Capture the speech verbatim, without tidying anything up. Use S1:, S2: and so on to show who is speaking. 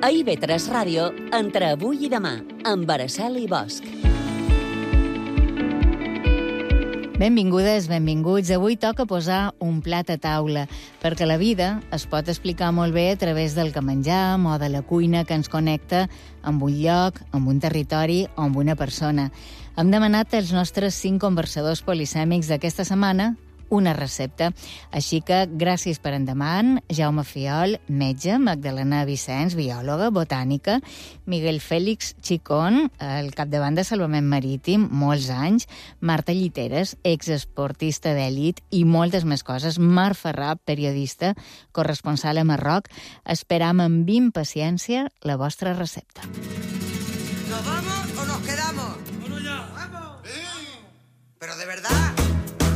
S1: A I V tres Ràdio, entre avui i demà, amb Araceli Bosch.
S2: Benvingudes, benvinguts. Avui toca posar un plat a taula, perquè la vida es pot explicar molt bé a través del que menjam o de la cuina que ens connecta amb un lloc, amb un territori o amb una persona. Hem demanat als nostres cinc conversadors polisèmics d'aquesta setmana una recepta. Així que, gràcies per endavant, Jaume Fiol, metge, Magdalena Vicenç, biòloga, botànica, Miguel Fèlix Chicón, al capdavant de Salvament Marítim, molts anys, Marta Lliteres, exesportista d'èlit i moltes més coses, Mar Ferrà, periodista, corresponsal a Marroc. Esperam amb impaciència la vostra recepta.
S3: ¿Nos vamos o nos quedamos? ¡Bueno ya! ¡Vamos! ¿Eh? ¿Pero de verdad?